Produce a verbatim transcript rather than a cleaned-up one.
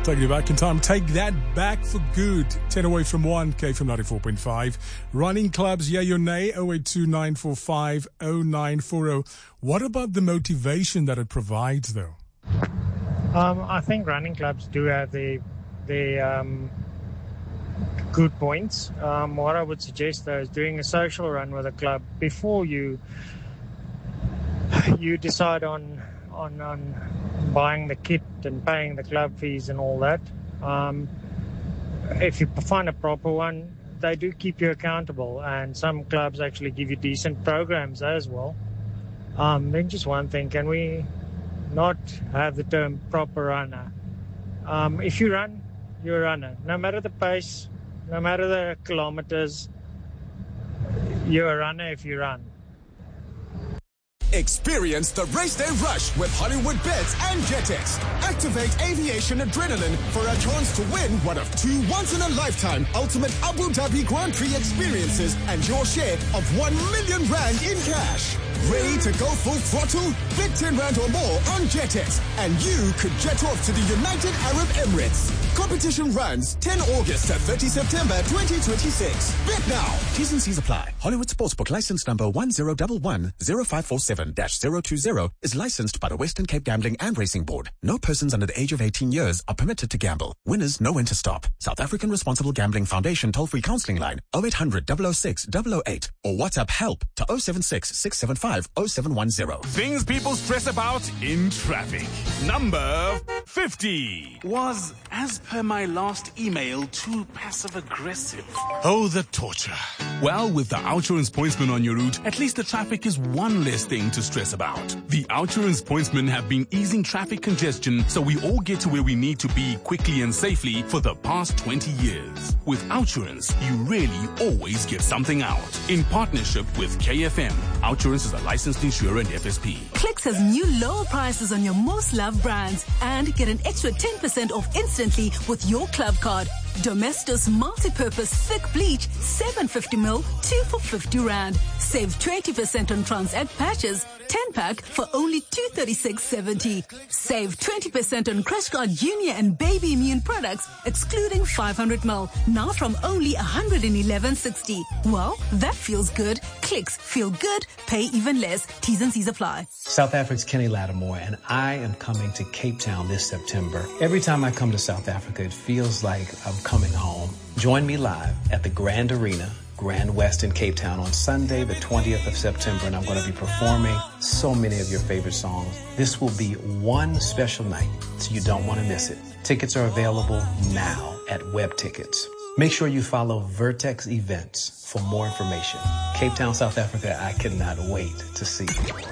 Taking you back in time. Take that back for good. ten away from one. K F M ninety-four point five. Running clubs, yeah or nay? oh eight two nine four five oh nine four oh. What about the motivation that it provides, though? Um, I think running clubs do have the the um, good points. Um, what I would suggest, though, is doing a social run with a club before you you decide on on on buying the kit and paying the club fees and all that. Um, if you find a proper one, they do keep you accountable, and some clubs actually give you decent programs as well. Um, then just one thing, can we not have the term proper runner? Um, if you run, you're a runner. No matter the pace, no matter the kilometers, you're a runner if you run. Experience the race day rush with Hollywood Bets and JetX. Activate aviation adrenaline for a chance to win one of two once-in-a-lifetime ultimate Abu Dhabi Grand Prix experiences and your share of one million rand in cash. Ready to go full throttle? Bet ten rand or more on JetX and you could jet off to the United Arab Emirates. Competition runs ten August to thirty September twenty twenty-six. Bet now. T's and C's apply. Hollywood Sportsbook license number one zero one one zero five four seven dash zero two zero is licensed by the Western Cape Gambling and Racing Board. No persons under the age of eighteen years are permitted to gamble. Winners know when to stop. South African Responsible Gambling Foundation toll-free counseling line oh eight hundred, double oh six, double oh eight or WhatsApp help to oh seven six, six seven five, oh seven one zero. Things people stress about in traffic. Number fifty was, as per my last email, too passive-aggressive. Oh, the torture. Well, with the Outsurance Pointsman on your route, at least the traffic is one less thing to stress about. The Outsurance Pointsmen have been easing traffic congestion so we all get to where we need to be quickly and safely for the past twenty years. With Outsurance, you really always get something out. In partnership with K F M, Outsurance is a licensed insurer and F S P. Clicks has new lower prices on your most loved brands and get an extra ten percent off instantly with your club card. Domestos multi-purpose thick bleach, seven fifty milliliters, two for fifty rand. Save twenty percent on Transact patches, ten pack for only two thirty-six seventy. Save twenty percent on Crush Guard Junior and Baby Immune products, excluding five hundred milliliters, now from only one hundred eleven sixty. Well, that feels good. Clicks feel good, pay even less. T's and C's apply. South Africa's Kenny Lattimore, and I am coming to Cape Town this September. Every time I come to South Africa, it feels like I'm coming home. Join me live at the Grand Arena, Grand West in Cape Town on Sunday, the twentieth of September, and I'm going to be performing so many of your favorite songs. This will be one special night, so you don't want to miss it. Tickets are available now at Web Tickets. Make sure you follow Vertex Events for more information. Cape Town, South Africa, I cannot wait to see you.